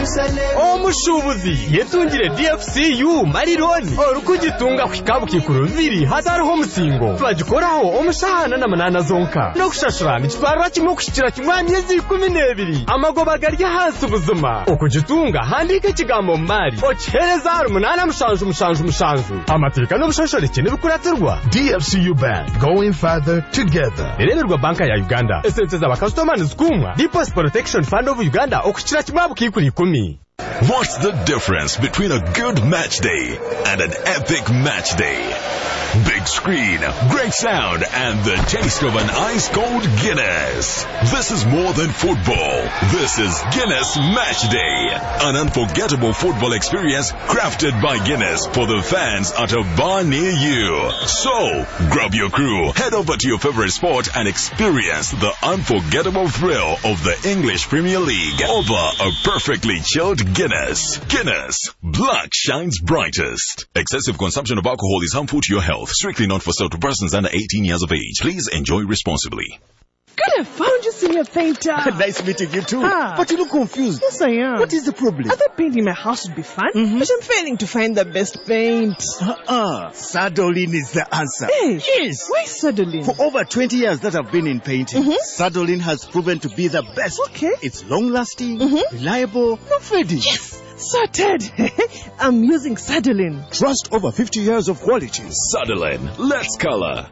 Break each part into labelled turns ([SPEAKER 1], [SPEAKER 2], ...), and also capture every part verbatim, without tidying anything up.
[SPEAKER 1] omushubuzi yetungire D F C U marironi orukugitunga kwikabu kikuru biri hatariho musingo twagikoraho omushahana na manana zonka no kushashura nikitwarwa kimwe kushikira kimwe myezi kumi n'ebiri amagoba garya hasi ubuzima okugitunga handika ikigambo mari okihereza hari umunani mushanju mushanju mushanju amateka n'ubushashoreke n'ibikuratirwa.
[SPEAKER 2] D F C U Bank, going further together.
[SPEAKER 1] Ireberwa banka ya Uganda esente z'abakastomani zikumwa Deposit Protection Fund of Uganda okukira kimwe abukikuri ikumi.
[SPEAKER 3] What's the difference between a good match day and an epic match day? Big screen, great sound, and the taste of an ice-cold Guinness. This is more than football. This is Guinness Match Day, an unforgettable football experience crafted by Guinness for the fans at a bar near you. So, grab your crew, head over to your favorite sport and experience the unforgettable thrill of the English Premier League over a perfectly chilled Guinness. Guinness, black shines brightest. Excessive consumption of alcohol is harmful to your health. Strictly not for sale to persons under eighteen years of age. Please enjoy responsibly.
[SPEAKER 4] Good, I found you, Senior Painter.
[SPEAKER 5] Nice meeting you too.
[SPEAKER 4] Ah.
[SPEAKER 5] But you look confused.
[SPEAKER 4] Yes, I am.
[SPEAKER 5] What is the problem?
[SPEAKER 4] I thought painting my house would be fun,
[SPEAKER 5] mm-hmm.
[SPEAKER 4] but I'm failing to find the best paint.
[SPEAKER 5] Uh-uh. Sadolin is the answer.
[SPEAKER 4] Hey,
[SPEAKER 5] yes.
[SPEAKER 4] Why Sadolin?
[SPEAKER 5] For over twenty years that I've been in painting,
[SPEAKER 4] mm-hmm.
[SPEAKER 5] Sadolin has proven to be the best.
[SPEAKER 4] Okay.
[SPEAKER 5] It's long-lasting,
[SPEAKER 4] mm-hmm.
[SPEAKER 5] reliable, no fading.
[SPEAKER 4] Yes. Sorted. I'm using Sadolin.
[SPEAKER 5] Trust over fifty years of quality.
[SPEAKER 3] Sadolin, let's color.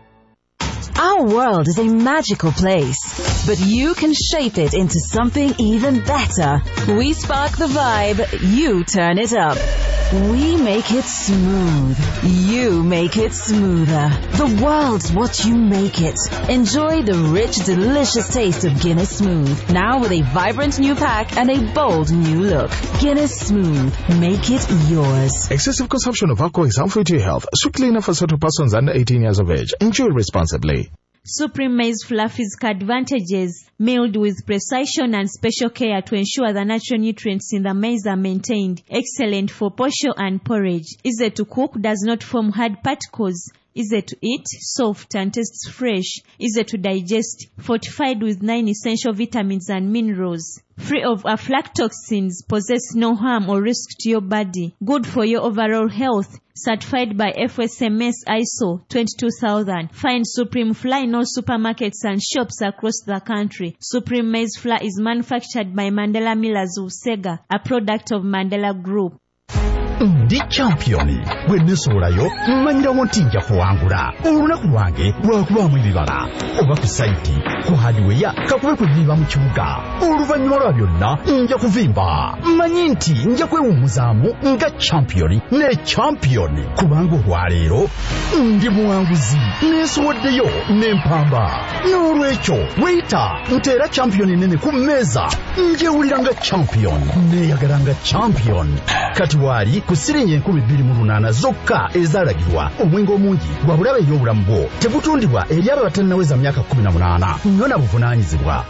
[SPEAKER 6] Our world is a magical place, but you can shape it into something even better. We spark the vibe, you turn it up. We make it smooth, you make it smoother. The world's what you make it. Enjoy the rich, delicious taste of Guinness Smooth, now with a vibrant new pack and a bold new look. Guinness Smooth, make it yours.
[SPEAKER 2] Excessive consumption of alcohol is harmful to your health. Strictly enough for certain persons under eighteen years of age. Enjoy responsibly.
[SPEAKER 7] Supreme Maize Flour Physical advantages, milled with precision and special care to ensure the natural nutrients in the maize are maintained. Excellent for posho and porridge. Easy to cook, does not form hard particles. Easy to eat, soft and tastes fresh. Easy to digest, fortified with nine essential vitamins and minerals. Free of aflatoxins, possess no harm or risk to your body. Good for your overall health. Certified by F S M S I S O twenty-two thousand. Find Supreme Flour in all supermarkets and shops across the country. Supreme Maize Flour is manufactured by Mandela Millers of Sega, a product of Mandela Group.
[SPEAKER 8] Ndi championi wenesolayo mmanyira wontinja kuwangula olunaku lwange lwakubamu ebibala oba ku saiti ku hardware kakube kuviva mu kibuga oluvannyuma lwa byonna nja kuvimba mmanyi nti nja kwewummuzaamu nga championi ne championi kubanga olwaleero ndi muwanguzi neesowoddeyo n'empamba n'olwekyo weyita nteera championi nene ku mmeeza njewulira nga champion neeyagala nga champion kati waali ku siringi enkumi bbiri mu lunaana zokka ezaalagirwa omwenge omungi gwa bulabe ey'obulamu bwo tegutundibwa eri abo abatannaweza myaka kumi na munaana nnyona buvunaanyizibwa.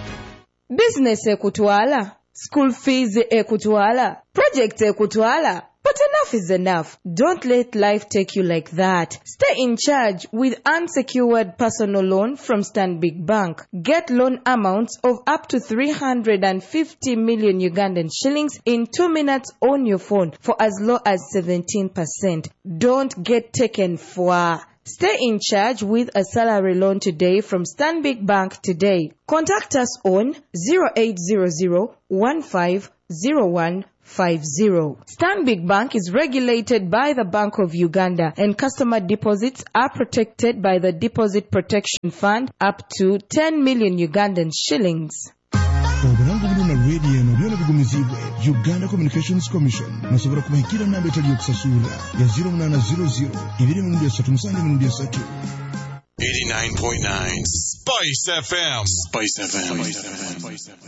[SPEAKER 9] Business ekutwala, school fees ekutwala, project ekutwala. But enough is enough. Don't let life take you like that. Stay in charge with unsecured personal loan from Stanbic Bank. Get loan amounts of up to three hundred fifty million Ugandan shillings in two minutes on your phone for as low as seventeen percent. Don't get taken for... Stay in charge with a salary loan today from Stanbic Bank today. Contact us on zero eight zero zero one five zero one five zero. Stanbic Bank is regulated by the Bank of Uganda, and customer deposits are protected by the Deposit Protection Fund up to ten million Ugandan shillings.
[SPEAKER 10] Obulango buno na radio eno byona bigumizibwe Uganda Communications Commission nasobola kubahikira namba etali yokusasula ya zero nine zero zero two three three seven three
[SPEAKER 3] eighty-nine point nine Spice F M. Spice F M. Spice F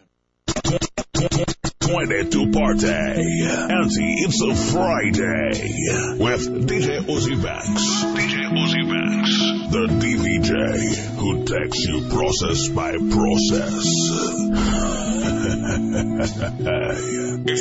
[SPEAKER 3] M. twenty-two party. Auntie, it's a Friday with D J Ozzy Banks. D J Ozzy Banks. The D V J who takes you process by process.